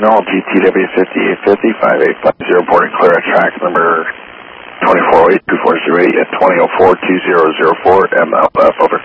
signal, GTW 5850, 5850, reporting clear at track number 2408-2408 at 2004-2004, MLF, over.